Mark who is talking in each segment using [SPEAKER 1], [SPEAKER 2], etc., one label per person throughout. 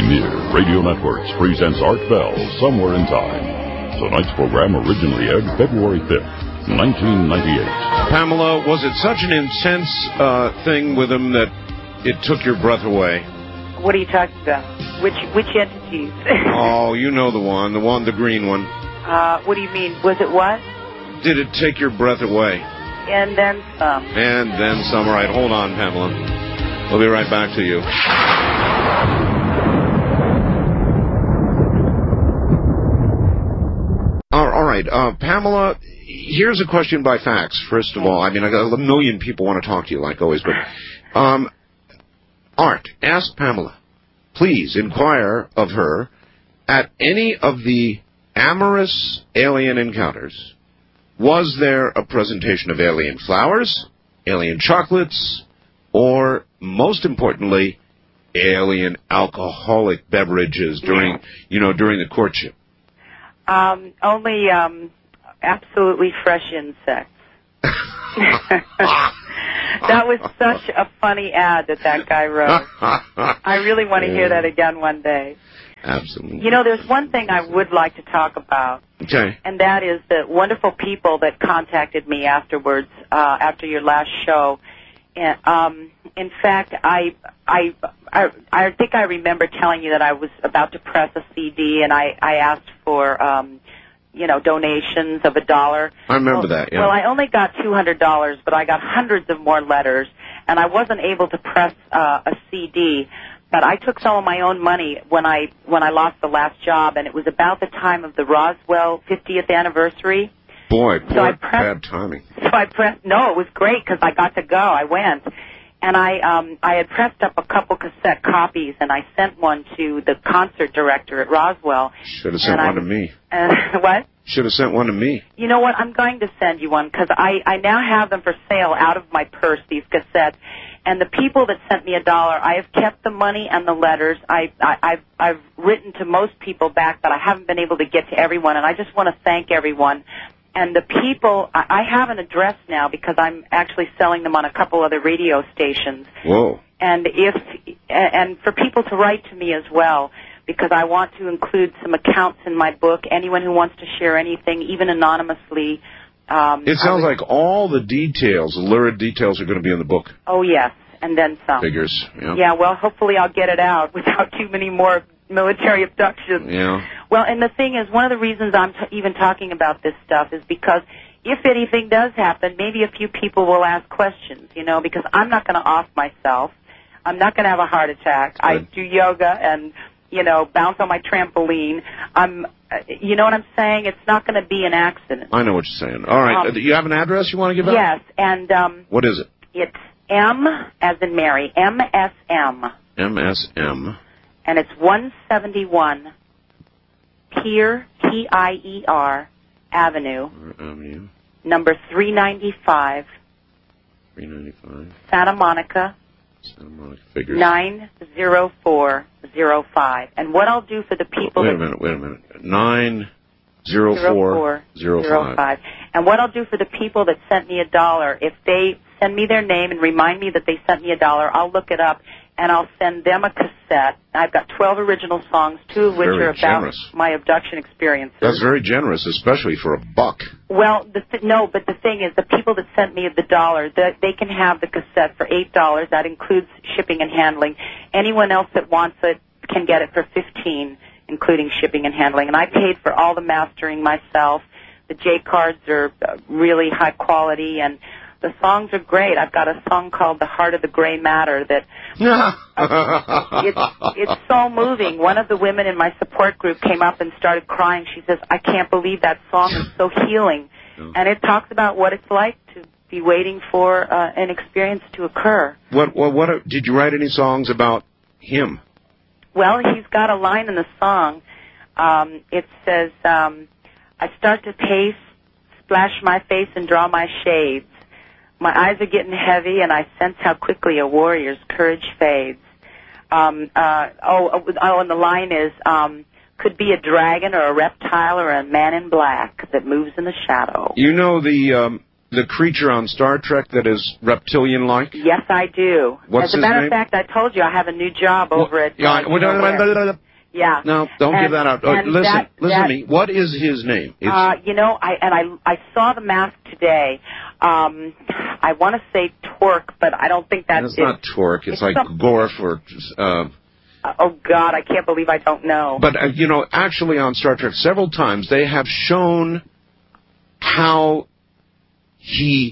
[SPEAKER 1] Premier Radio Networks presents Art Bell, Somewhere in Time. Tonight's program originally aired February 5th, 1998.
[SPEAKER 2] Pamela, was it such an intense thing with him that it took your breath away?
[SPEAKER 3] What are you talking about? Which entities?
[SPEAKER 2] Oh, you know the green one.
[SPEAKER 3] What do you mean? Was it what?
[SPEAKER 2] Did it take your breath away?
[SPEAKER 3] And then some.
[SPEAKER 2] And then some. All right, hold on, Pamela. We'll be right back to you. All right, Pamela, here's a question by fax, first of all. I mean, I got a million people want to talk to you, like always, but... Art, ask Pamela, please inquire of her, at any of the amorous alien encounters, was there a presentation of alien flowers, alien chocolates, or, most importantly, alien alcoholic beverages during the courtship?
[SPEAKER 3] Only absolutely fresh insects. That was such a funny ad that guy wrote. I really want to hear that again one day.
[SPEAKER 2] Absolutely.
[SPEAKER 3] You know, there's one thing I would like to talk about.
[SPEAKER 2] Okay.
[SPEAKER 3] And that is the wonderful people that contacted me afterwards, after your last show. And, in fact, I think I remember telling you that I was about to press a CD, and I asked for, donations of $1.
[SPEAKER 2] I remember that, yeah.
[SPEAKER 3] Well, I only got $200, but I got hundreds of more letters, and I wasn't able to press a CD. But I took some of my own money when I lost the last job, and it was about the time of the Roswell 50th anniversary.
[SPEAKER 2] Boy, bad timing.
[SPEAKER 3] So I pressed. No, it was great because I got to go. I went. And I had pressed up a couple cassette copies, and I sent one to the concert director at Roswell.
[SPEAKER 2] Should have sent one to me.
[SPEAKER 3] What?
[SPEAKER 2] Should have sent one to me.
[SPEAKER 3] You know what? I'm going to send you one because I now have them for sale out of my purse, these cassettes. And the people that sent me $1, I have kept the money and the letters. I've written to most people back, but I haven't been able to get to everyone. And I just want to thank everyone. And the people, I have an address now because I'm actually selling them on a couple other radio stations.
[SPEAKER 2] Whoa.
[SPEAKER 3] And for people to write to me as well, because I want to include some accounts in my book. Anyone who wants to share anything, even anonymously.
[SPEAKER 2] It sounds like all the details, the lurid details, are going to be in the book.
[SPEAKER 3] Oh, yes, and then some.
[SPEAKER 2] Figures, yeah.
[SPEAKER 3] Yeah, well, hopefully I'll get it out without too many more military abductions.
[SPEAKER 2] Yeah.
[SPEAKER 3] Well, and the thing is, one of the reasons I'm even talking about this stuff is because if anything does happen, maybe a few people will ask questions, because I'm not going to off myself. I'm not going to have a heart attack. I do yoga and, bounce on my trampoline. You know what I'm saying? It's not going to be an accident.
[SPEAKER 2] I know what you're saying. All right. You have an address you want to give out?
[SPEAKER 3] Yes, and...
[SPEAKER 2] what is it?
[SPEAKER 3] It's M, as in Mary, MSM.
[SPEAKER 2] MSM. And
[SPEAKER 3] it's 171 Pier, P-I-E-R, Avenue. Number 395.
[SPEAKER 2] 395.
[SPEAKER 3] Santa Monica.
[SPEAKER 2] Figures.
[SPEAKER 3] 90405. And what I'll do for the people...
[SPEAKER 2] Wait a minute. 90405.
[SPEAKER 3] And what I'll do for the people that sent me $1, if they send me their name and remind me that they sent me $1, I'll look it up, and I'll send them a cassette. I've got 12 original songs, 2 of which are about my abduction experiences.
[SPEAKER 2] That's very generous, especially for $1.
[SPEAKER 3] Well, but the thing is, the people that sent me the $1, they can have the cassette for $8. That includes shipping and handling. Anyone else that wants it can get it for $15, including shipping and handling. And I paid for all the mastering myself. The J cards are really high quality, and the songs are great. I've got a song called "The Heart of the Gray Matter" that it's so moving. One of the women in my support group came up and started crying. She says, "I can't believe that song is so healing," and it talks about what it's like to be waiting for an experience to occur.
[SPEAKER 2] What did you write any songs about him?
[SPEAKER 3] Well, he's got a line in the song. It says, "I start to pace, splash my face, and draw my shades. My eyes are getting heavy, and I sense how quickly a warrior's courage fades." And the line is, "Could be a dragon or a reptile or a man in black that moves in the shadow."
[SPEAKER 2] You know, the the creature on Star Trek that is reptilian-like?
[SPEAKER 3] Yes, I do.
[SPEAKER 2] What's
[SPEAKER 3] As a
[SPEAKER 2] his
[SPEAKER 3] matter
[SPEAKER 2] name?
[SPEAKER 3] of fact, I told you I have a new job over at...
[SPEAKER 2] Yeah,
[SPEAKER 3] Yeah.
[SPEAKER 2] no, don't give that out. Listen to me. What is his name?
[SPEAKER 3] I saw the mask today. I want to say Torque, but I don't think that's...
[SPEAKER 2] It's not Torque. It's like Gorf or...
[SPEAKER 3] oh, God, I can't believe I don't know.
[SPEAKER 2] But, actually on Star Trek, several times they have shown how he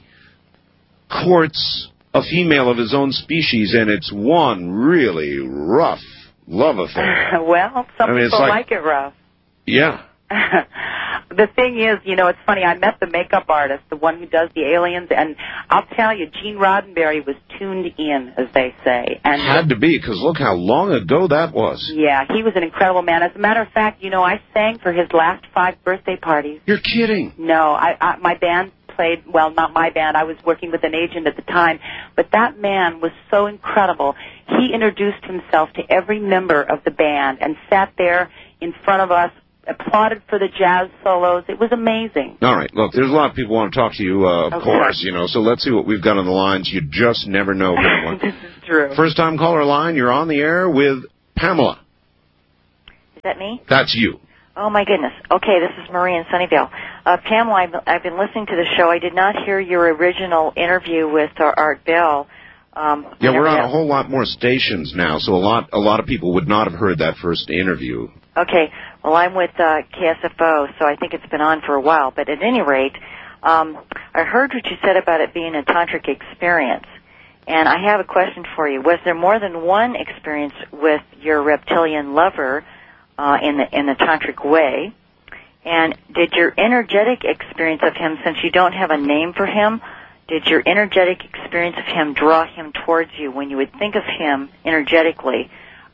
[SPEAKER 2] courts a female of his own species, and it's one really rough love affair.
[SPEAKER 3] Well, some people like it rough.
[SPEAKER 2] Yeah.
[SPEAKER 3] The thing is, it's funny, I met the makeup artist, the one who does the aliens, and I'll tell you, Gene Roddenberry was tuned in, as they say. And
[SPEAKER 2] had to be, because look how long ago that was.
[SPEAKER 3] Yeah, he was an incredible man. As a matter of fact, I sang for his last 5 birthday parties.
[SPEAKER 2] You're kidding.
[SPEAKER 3] No, my band played, well, not my band, I was working with an agent at the time, but that man was so incredible. He introduced himself to every member of the band and sat there in front of us, applauded for the jazz solos. It was amazing.
[SPEAKER 2] All right, look, there's a lot of people who want to talk to you, of course, so let's see what we've got on the lines. You just never know.
[SPEAKER 3] This is true.
[SPEAKER 2] First-time caller line, you're on the air with Pamela.
[SPEAKER 4] Is that me?
[SPEAKER 2] That's you.
[SPEAKER 4] Oh, my goodness. Okay, this is Marie in Sunnyvale. Pamela, I've been listening to the show. I did not hear your original interview with Art Bell.
[SPEAKER 2] Yeah, we're on a whole lot more stations now, so a lot of people would not have heard that first interview.
[SPEAKER 4] Okay, well, I'm with KSFO, so I think it's been on for a while. But at any rate, I heard what you said about it being a tantric experience, and I have a question for you. Was there more than one experience with your reptilian lover in the tantric way? And did your energetic experience of him, since you don't have a name for him, did your energetic experience of him draw him towards you when you would think of him energetically?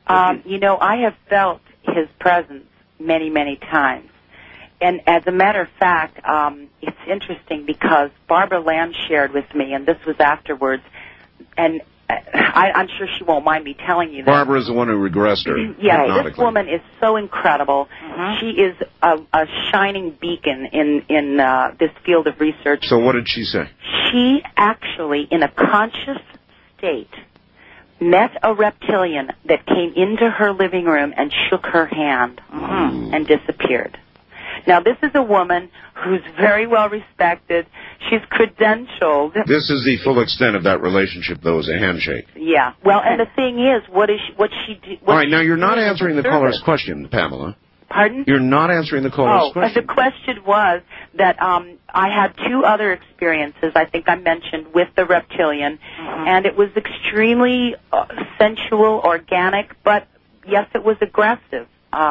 [SPEAKER 3] I have felt his presence many, many times. And as a matter of fact, it's interesting because Barbara Lamb shared with me, and this was afterwards, and I'm sure she won't mind me telling you that.
[SPEAKER 2] Barbara's the one who regressed her.
[SPEAKER 3] Yeah, this woman is so incredible. Mm-hmm. She is a shining beacon in this field of research.
[SPEAKER 2] So what did she say?
[SPEAKER 3] She actually, in a conscious state, met a reptilian that came into her living room and shook her hand and disappeared. Now, this is a woman who's very well respected. She's credentialed.
[SPEAKER 2] This is the full extent of that relationship, though, is a handshake.
[SPEAKER 3] Yeah. Well, and the thing is, what she do?
[SPEAKER 2] All right, now you're not answering the caller's question, Pamela.
[SPEAKER 3] Pardon?
[SPEAKER 2] You're not answering the caller's question.
[SPEAKER 3] The question was that I had 2 other experiences, I think I mentioned, with the reptilian, and it was extremely sensual, organic, but yes, it was aggressive.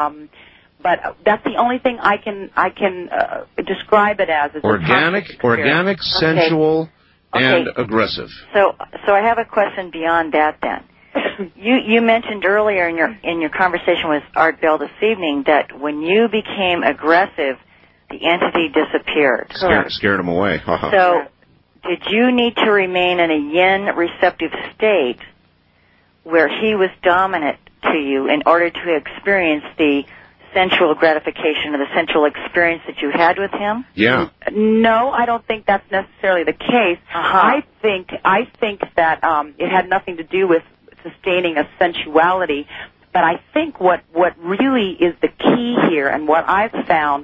[SPEAKER 3] But that's the only thing I can describe it as.
[SPEAKER 2] Organic, sensual, and aggressive.
[SPEAKER 4] So I have a question beyond that then. You mentioned earlier in your conversation with Art Bell this evening that when you became aggressive, the entity disappeared.
[SPEAKER 2] Scared him away.
[SPEAKER 4] So did you need to remain in a yin receptive state where he was dominant to you in order to experience the sensual gratification or the sensual experience that you had with him?
[SPEAKER 2] Yeah.
[SPEAKER 3] No, I don't think that's necessarily the case. I think that it had nothing to do with sustaining a sensuality, but I think what really is the key here, and what I've found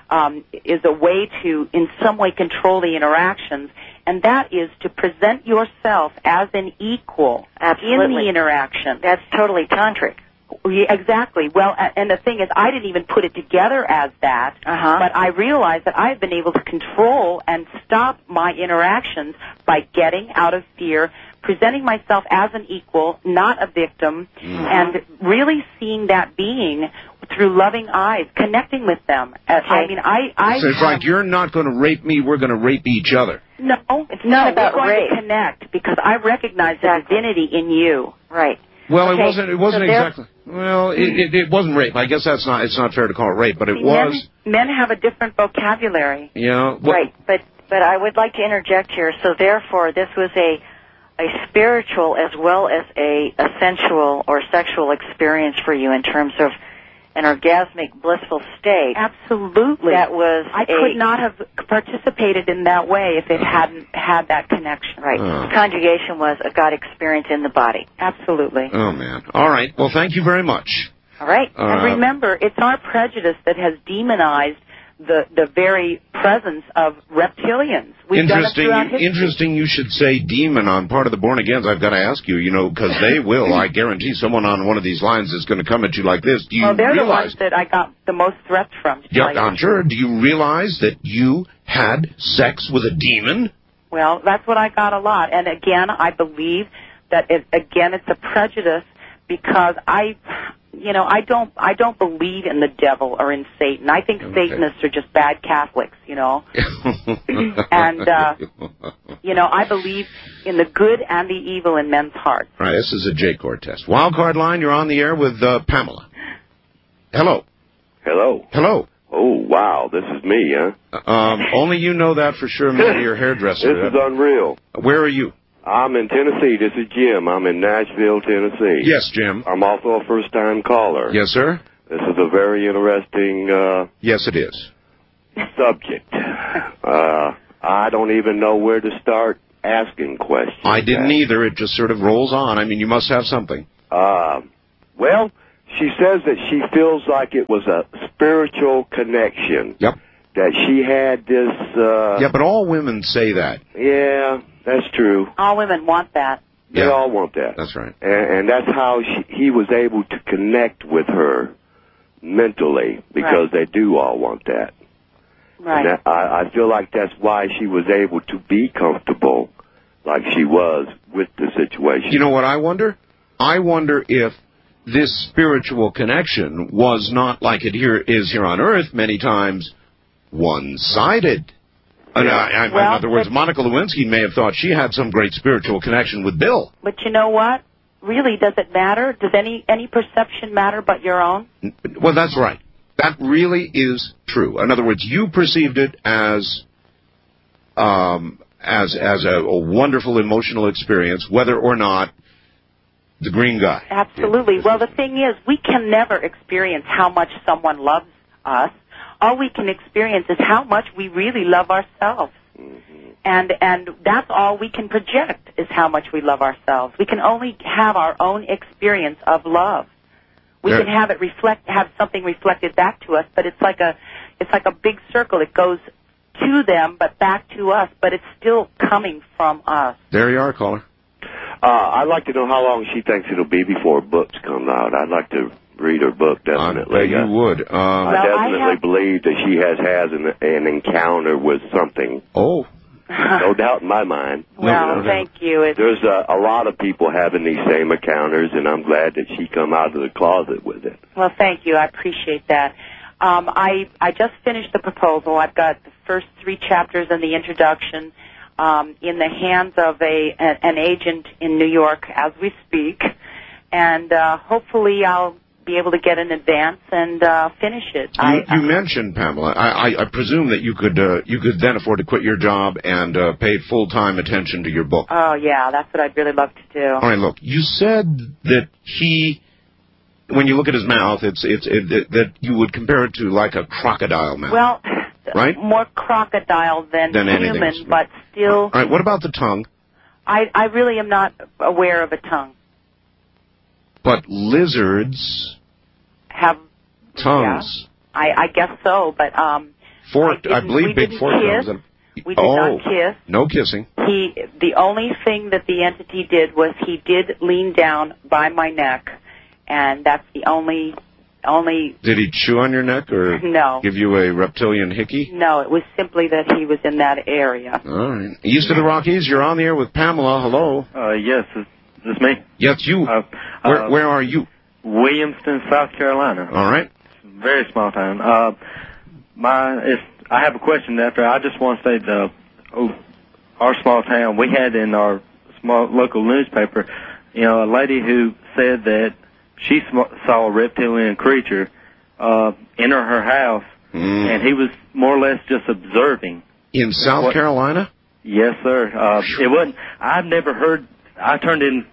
[SPEAKER 3] is a way to in some way control the interactions, and that is to present yourself as an equal in the interaction.
[SPEAKER 4] That's totally tantric.
[SPEAKER 3] Yeah, exactly. Well, and the thing is, I didn't even put it together as that, but I realized that I've been able to control and stop my interactions by getting out of fear, presenting myself as an equal, not a victim, and really seeing that being through loving eyes, connecting with them. I mean,
[SPEAKER 2] So it's like, you're not going to rape me, we're going to rape each other.
[SPEAKER 3] No, it's not about rape. To connect, because I recognize the divinity in you.
[SPEAKER 4] Right.
[SPEAKER 2] Well, it wasn't exactly. Well, it wasn't rape. I guess it's not fair to call it rape, but it was.
[SPEAKER 3] Men have a different vocabulary.
[SPEAKER 2] Yeah.
[SPEAKER 4] Right, but I would like to interject here. So therefore, this was a spiritual as well as a sensual or sexual experience for you in terms of an orgasmic, blissful state.
[SPEAKER 3] Absolutely.
[SPEAKER 4] That was
[SPEAKER 3] I could not have participated in that way if it hadn't had that connection.
[SPEAKER 4] Right. Conjugation was a God experience in the body.
[SPEAKER 3] Absolutely.
[SPEAKER 2] Oh, man. All right. Well, thank you very much.
[SPEAKER 4] All right.
[SPEAKER 3] And remember, it's our prejudice that has demonized the very presence of reptilians. We've done it throughout history.
[SPEAKER 2] Interesting you should say demon on part of the born-agains. I've got to ask you, because they will. I guarantee someone on one of these lines is going to come at you like this. Do you
[SPEAKER 3] they're
[SPEAKER 2] realize...
[SPEAKER 3] the ones that I got the most threats from.
[SPEAKER 2] Yeah, I'm sure. Do you realize that you had sex with a demon?
[SPEAKER 3] Well, that's what I got a lot. And again, I believe that, it's a prejudice because I don't believe in the devil or in Satan. I think Satanists are just bad Catholics, And, I believe in the good and the evil in men's hearts.
[SPEAKER 2] All right, this is a J-Cord test. Wildcard line, you're on the air with Pamela. Hello.
[SPEAKER 5] Hello.
[SPEAKER 2] Hello.
[SPEAKER 5] Oh, wow, this is me, huh?
[SPEAKER 2] Only you know that for sure, maybe your hairdresser.
[SPEAKER 5] This is unreal.
[SPEAKER 2] Where are you?
[SPEAKER 5] I'm in Tennessee. This is Jim. I'm in Nashville, Tennessee.
[SPEAKER 2] Yes, Jim.
[SPEAKER 5] I'm also a first-time caller.
[SPEAKER 2] Yes, sir.
[SPEAKER 5] This is a very interesting
[SPEAKER 2] yes, it is.
[SPEAKER 5] Subject. I don't even know where to start asking questions.
[SPEAKER 2] I didn't either. It just sort of rolls on. I mean, you must have something.
[SPEAKER 5] Well, she says that she feels like it was a spiritual connection.
[SPEAKER 2] Yep.
[SPEAKER 5] That she had this...
[SPEAKER 2] yeah, but all women say that.
[SPEAKER 5] Yeah, that's true.
[SPEAKER 3] All women want that.
[SPEAKER 5] They all want that.
[SPEAKER 2] That's right.
[SPEAKER 5] And that's how he was able to connect with her mentally, because they do all want that.
[SPEAKER 3] Right.
[SPEAKER 5] And I feel like that's why she was able to be comfortable like she was with the situation.
[SPEAKER 2] You know what I wonder? I wonder if this spiritual connection was not like it is here on Earth many times, one-sided. In other words, Monica Lewinsky may have thought she had some great spiritual connection with Bill.
[SPEAKER 3] But you know what? Really, does it matter? Does any perception matter but your own?
[SPEAKER 2] Well, that's right. That really is true. In other words, you perceived it as a wonderful emotional experience, whether or not the green guy.
[SPEAKER 3] Absolutely. Well, the thing is, we can never experience how much someone loves us. All we can experience is how much we really love ourselves. And that's all we can project, is how much we love ourselves. We can only have our own experience of love. We can have something reflected back to us, but it's like a big circle. It goes to them, but back to us, but it's still coming from us.
[SPEAKER 2] There you are, caller.
[SPEAKER 5] I'd like to know how long she thinks it'll be before books come out. I'd like to read her book, definitely.
[SPEAKER 2] I bet you would.
[SPEAKER 5] I definitely believe that she has an encounter with something.
[SPEAKER 2] Oh.
[SPEAKER 5] No doubt in my mind.
[SPEAKER 3] Well, thank you.
[SPEAKER 5] There's a lot of people having these same encounters, and I'm glad that she come out of the closet with it.
[SPEAKER 3] Well, thank you. I appreciate that. I just finished the proposal. I've got the first 3 chapters and the introduction in the hands of an agent in New York as we speak, and hopefully I'll be able to get an advance and finish it.
[SPEAKER 2] You mentioned, Pamela, I presume that you could then afford to quit your job and pay full-time attention to your book.
[SPEAKER 3] Oh, yeah, that's what I'd really love to do.
[SPEAKER 2] All right, look, you said that when you look at his mouth, that you would compare it to like a crocodile mouth.
[SPEAKER 3] Well,
[SPEAKER 2] right?
[SPEAKER 3] More crocodile than human,
[SPEAKER 2] anything.
[SPEAKER 3] but still...
[SPEAKER 2] All right, what about the tongue?
[SPEAKER 3] I really am not aware of a tongue.
[SPEAKER 2] But lizards
[SPEAKER 3] have
[SPEAKER 2] tongues.
[SPEAKER 3] Yeah, I guess so, but
[SPEAKER 2] forked. I believe big forked tongues.
[SPEAKER 3] We did not kiss.
[SPEAKER 2] No kissing.
[SPEAKER 3] The only thing that the entity did was he did lean down by my neck, and that's the only.
[SPEAKER 2] Did he chew on your neck or
[SPEAKER 3] no?
[SPEAKER 2] Give you a reptilian hickey?
[SPEAKER 3] No, it was simply that he was in that area.
[SPEAKER 2] All right. East of the Rockies, you're on the air with Pamela. Hello.
[SPEAKER 6] Yes. Is this me?
[SPEAKER 2] Yes, you. Where are you?
[SPEAKER 6] Williamston, South Carolina.
[SPEAKER 2] All right.
[SPEAKER 6] Very small town. I have a question after. I just want to say our small town, we had in our small local newspaper, a lady who said that she saw a reptilian creature enter her house, and he was more or less just observing.
[SPEAKER 2] In South Carolina?
[SPEAKER 6] Yes, sir. It wasn't. I've never heard. I turned into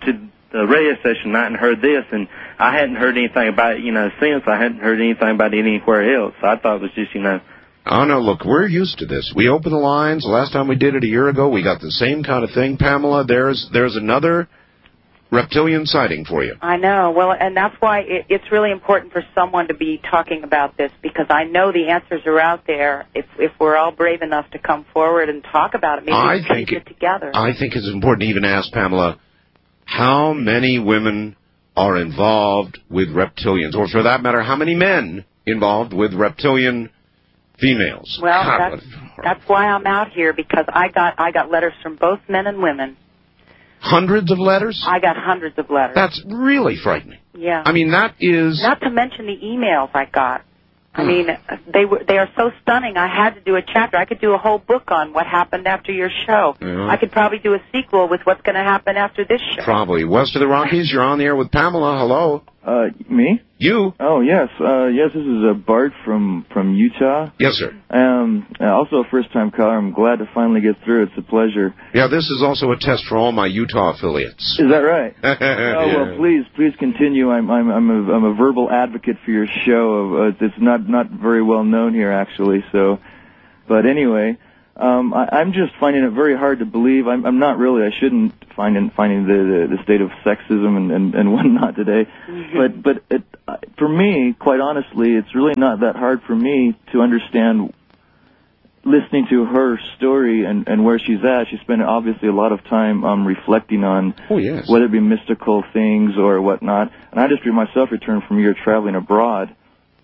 [SPEAKER 6] the radio station tonight and heard this, and I hadn't heard anything about it, since. I hadn't heard anything about it anywhere else. So I thought it was just,
[SPEAKER 2] Oh, no, look, we're used to this. We open the lines. The last time we did it a year ago, we got the same kind of thing. Pamela, there's another reptilian sighting for you.
[SPEAKER 3] I know. Well, and that's why it's really important for someone to be talking about this, because I know the answers are out there. If we're all brave enough to come forward and talk about it, maybe we can get together.
[SPEAKER 2] I think it's important to even ask Pamela, how many women are involved with reptilians, or for that matter, how many men involved with reptilian females?
[SPEAKER 3] Well, that's why I'm out here, because I got letters from both men and women.
[SPEAKER 2] Hundreds of letters?
[SPEAKER 3] I got hundreds of letters.
[SPEAKER 2] That's really frightening.
[SPEAKER 3] Yeah.
[SPEAKER 2] I mean, that is...
[SPEAKER 3] Not to mention the emails I got. I mean, they are so stunning. I had to do a chapter. I could do a whole book on what happened after your show.
[SPEAKER 2] Yeah.
[SPEAKER 3] I could probably do a sequel with what's going to happen after this show.
[SPEAKER 2] Probably. West of the Rockies, you're on the air with Pamela. Hello.
[SPEAKER 7] Me?
[SPEAKER 2] You?
[SPEAKER 7] Oh, yes. Yes, this is Bart from Utah.
[SPEAKER 2] Yes, sir.
[SPEAKER 7] Also a first-time caller. I'm glad to finally get through. It's a pleasure.
[SPEAKER 2] Yeah, this is also a test for all my Utah affiliates.
[SPEAKER 7] Is that right?
[SPEAKER 2] Well,
[SPEAKER 7] please continue. I'm a verbal advocate for your show. It's not very well known here, actually. So, but anyway, I'm just finding it very hard to believe. I'm not really. I shouldn't finding the state of sexism and whatnot today. Mm-hmm. But for me, quite honestly, it's really not that hard for me to understand. Listening to her story and where she's at, she spent obviously a lot of time reflecting on whether it be mystical things or whatnot. And I just myself returned from a year traveling abroad,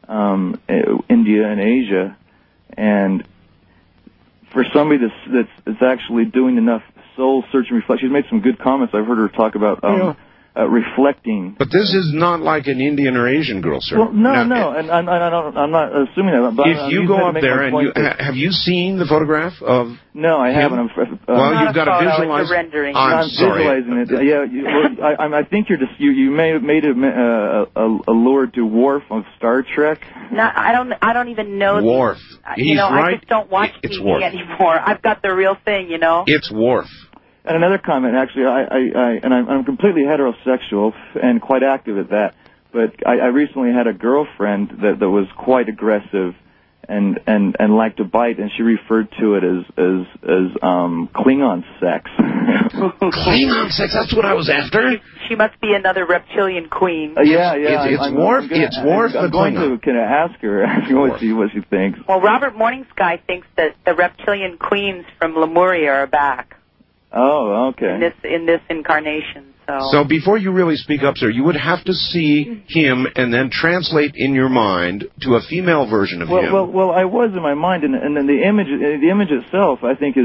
[SPEAKER 7] India and Asia, and for somebody that's actually doing enough soul search and reflection, she's made some good comments. I've heard her talk about reflecting.
[SPEAKER 2] But this is not like an Indian or Asian girl, sir.
[SPEAKER 7] Well, no, and I'm not assuming that. But
[SPEAKER 2] if you go up there and have you seen the photograph of?
[SPEAKER 7] No, I haven't.
[SPEAKER 2] Well, you've got to visualize.
[SPEAKER 7] I'm visualizing it. Yeah, I think you may have made a Lord to Worf of Star Trek.
[SPEAKER 3] No, I don't even know.
[SPEAKER 2] Worf. He's right.
[SPEAKER 3] I just don't watch TV anymore. I've got the real thing,
[SPEAKER 2] It's Worf.
[SPEAKER 7] And another comment, actually, I'm completely heterosexual and quite active at that. But I recently had a girlfriend that was quite aggressive and liked to bite, and she referred to it as Klingon sex.
[SPEAKER 2] Klingon sex? That's what I was after.
[SPEAKER 3] She must be another reptilian queen.
[SPEAKER 7] Yeah.
[SPEAKER 2] It's Worf. It's Worf.
[SPEAKER 7] I'm going to ask her what she thinks.
[SPEAKER 3] Well, Robert Morningsky thinks that the reptilian queens from Lemuria are back.
[SPEAKER 7] Oh, okay.
[SPEAKER 3] In this incarnation.
[SPEAKER 2] So before you really speak up, sir, you would have to see him and then translate in your mind to a female version of him.
[SPEAKER 7] Well, I was in my mind, and then the image itself, I think,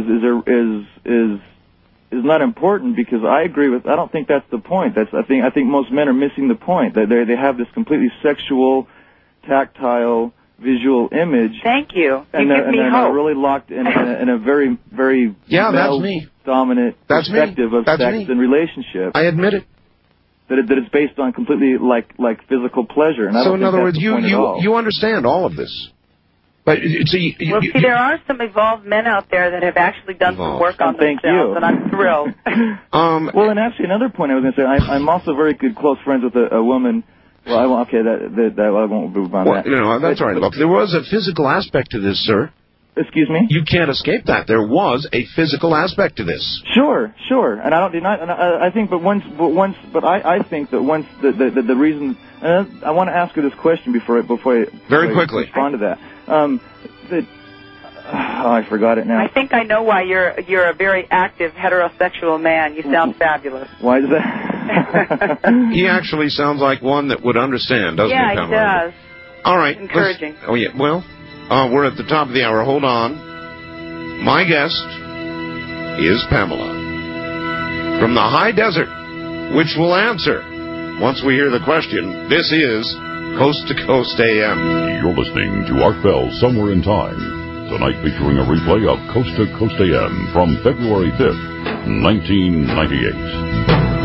[SPEAKER 7] is not important, because I agree with. I don't think that's the point. I think most men are missing the point. That they have this completely sexual, tactile, visual image.
[SPEAKER 3] Thank you.
[SPEAKER 7] And they're really locked in a very, very dominant perspective of sex and relationship.
[SPEAKER 2] I admit it.
[SPEAKER 7] That it's based on completely like physical pleasure. And
[SPEAKER 2] so in other words, you understand all of this. But see,
[SPEAKER 3] there are some evolved men out there that have actually done some work on themselves, and I'm thrilled.
[SPEAKER 7] Well, and actually another point I was going to say, I'm also very good close friends with a woman. Well, I won't. Okay, I won't move on that.
[SPEAKER 2] That's all right. Look, there was a physical aspect to this, sir.
[SPEAKER 7] Excuse me?
[SPEAKER 2] You can't escape that. There was a physical aspect to this.
[SPEAKER 7] Sure, and I don't deny. And I think, I think that once the reason. I want to ask her this question before I
[SPEAKER 2] very quickly
[SPEAKER 7] respond to that. I forgot it now.
[SPEAKER 3] I think I know why you're a very active heterosexual man. You sound fabulous.
[SPEAKER 7] Why is that?
[SPEAKER 2] He actually sounds like one that would understand, doesn't he?
[SPEAKER 3] Yeah, he does.
[SPEAKER 2] All right.
[SPEAKER 3] Encouraging.
[SPEAKER 2] Oh, yeah. Well, we're at the top of the hour. Hold on. My guest is Pamela from the high desert, which will answer once we hear the question. This is Coast to Coast AM.
[SPEAKER 1] You're listening to Art Bell Somewhere in Time. Tonight featuring a replay of Coast to Coast AM from February 5th, 1998.